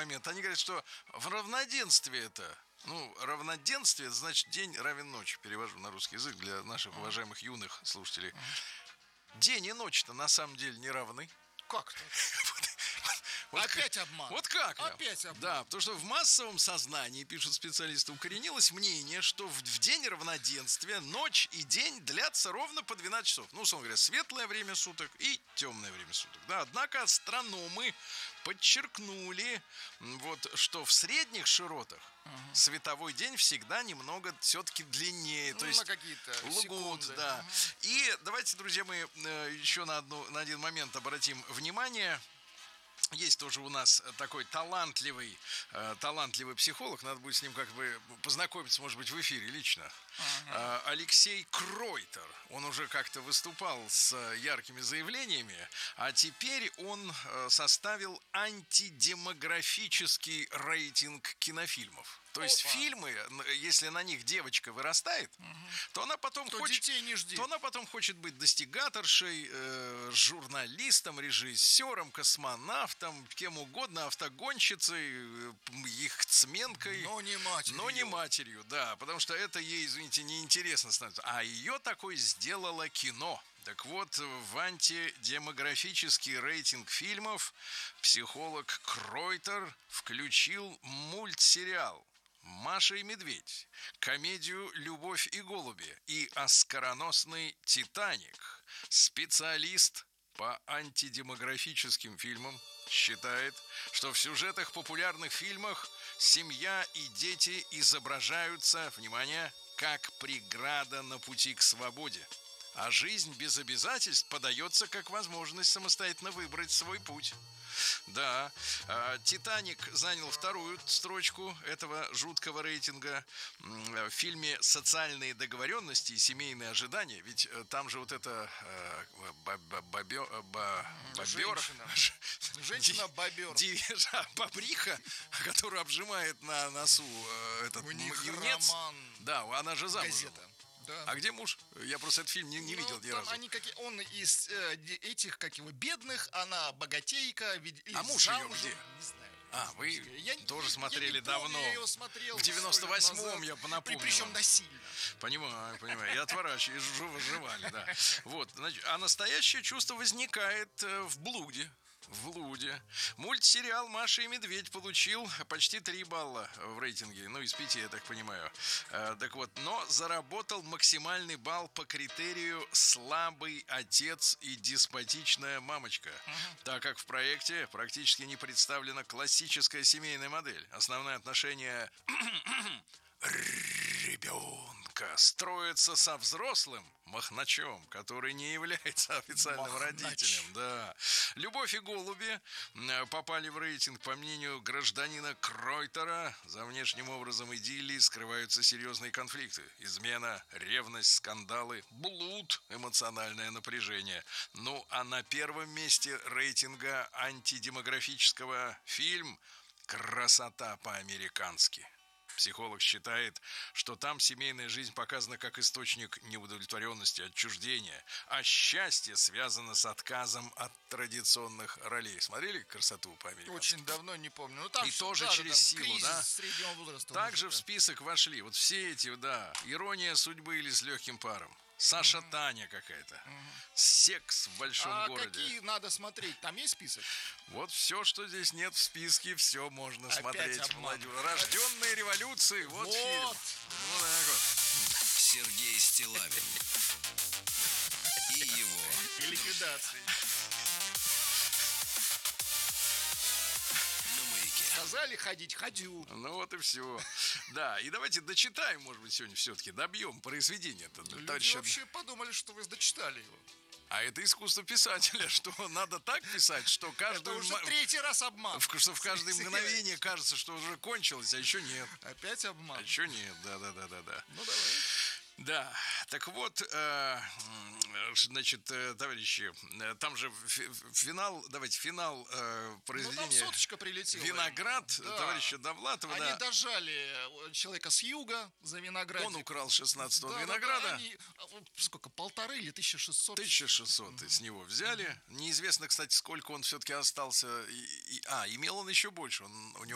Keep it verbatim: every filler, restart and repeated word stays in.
момент. Они говорят, что в равноденствии это... Ну, равноденствие, это значит день равен ночи. Перевожу на русский язык для наших уважаемых юных слушателей. День и ночь-то на самом деле не равны. Как так? Вот Опять как, обман. Вот как? Опять обман. Да, потому что в массовом сознании, пишут специалисты, укоренилось мнение, что в, в день равноденствия ночь и день длятся ровно по двенадцать часов. Ну, условно говоря, светлое время суток и темное время суток. Да, однако астрономы подчеркнули, вот, что в средних широтах угу. световой день всегда немного все-таки длиннее. Ну, то есть на какие-то лгут, секунды. Да. Угу. И давайте, друзья, мы еще на, одну, на один момент обратим внимание. Есть тоже у нас такой талантливый, э, талантливый психолог, надо будет с ним как бы познакомиться, может быть, в эфире лично. Uh-huh. Э, Алексей Кройтер. Он уже как-то выступал с яркими заявлениями, а теперь он э, составил антидемографический рейтинг кинофильмов. То есть Опа. фильмы, если на них девочка вырастает, угу. то она потом то хочет, детей не жди. то она потом хочет быть достигаторшей, э, журналистом, режиссером, космонавтом, кем угодно, автогонщицей, э, яхтсменкой. Но не матерью. Но не матерью, да, потому что это ей, извините, неинтересно становится. А ее такой сделало кино. Так вот, в антидемографический рейтинг фильмов психолог Кройтер включил мультсериал «Маша и медведь», комедию «Любовь и голуби» и оскароносный «Титаник». Специалист по антидемографическим фильмам считает, что в сюжетах популярных фильмов семья и дети изображаются, внимание, как преграда на пути к свободе. А жизнь без обязательств подается как возможность самостоятельно выбрать свой путь. Да, «Титаник» занял вторую строчку этого жуткого рейтинга. В фильме «Социальные договоренности и семейные ожидания», ведь там же вот это бобер... Женщина-бобер. Бобриха, которая обжимает на носу этот юнец. Да, она же замужем. Да. А где муж? Я просто этот фильм не, не ну, видел ни там разу. Они какие, он из э, этих, как его, бедных, она богатейка. А муж замужем, ее где? Не знаю. А, вы я, тоже я, смотрели я давно. Я его смотрел. В девяносто восьмом я напомню. Причем насильно. Понимаю, понимаю. И отворачивали, и выживали, да. Вот, значит, а настоящее чувство возникает в блуде. В блуде. Мультсериал «Маша и медведь» получил почти три балла в рейтинге. Ну, из пяти, я так понимаю. А, так вот, но заработал максимальный балл по критерию «слабый отец и деспотичная мамочка». Uh-huh. Так как в проекте практически не представлена классическая семейная модель. Основные отношения ребенка строится со взрослым махначом, который не является официальным Махнач. родителем. Да. «Любовь и голуби» попали в рейтинг. По мнению гражданина Кройтера, за внешним образом идиллии скрываются серьезные конфликты. Измена, ревность, скандалы, блуд, эмоциональное напряжение. Ну, а на первом месте рейтинга антидемографического фильм «Красота по-американски». Психолог считает, что там семейная жизнь показана как источник неудовлетворенности, отчуждения, а счастье связано с отказом от традиционных ролей. Смотрели «Красоту по-американски»? Очень давно, не помню. Но там и что, тоже да, через да, силу, да? Среднего возраста. Также в список вошли вот все эти, да, «Ирония судьбы» или «С легким паром». Саша uh-huh. Таня какая-то. Uh-huh. «Секс в большом а городе». А какие надо смотреть? Там есть список? Вот все, что здесь нет в списке, все можно Опять смотреть. обман. «Рожденные революции». Вот, вот. фильм. Вот так вот. Сергей Стиллавин и его и ликвидации. Сказали ходить, ходю. Ну вот и все. Да, и давайте дочитаем, может быть, сегодня все-таки добьем произведение. Люди товарища... вообще подумали, что вы дочитали его. А это искусство писателя, что надо так писать, что каждый... Это уже третий раз обман. Что в каждое мгновение кажется, что уже кончилось, а еще нет. Опять обман. А еще нет, да-да-да-да-да. Ну давай. Да, так вот, э, значит, э, товарищи, э, там же финал, давайте, финал э, произведения. Ну, там соточка прилетела. «Виноград», да. товарища Довлатова. Они да. дожали человека с юга за виноград. Он украл шестнадцать тонн да, винограда. Да, да, они, сколько, полторы или тысяча шестьсот? тысяча шестьсот mm-hmm. с него взяли. Mm-hmm. Неизвестно, кстати, сколько он все-таки остался. И, и, а, имел он еще больше. Он, у него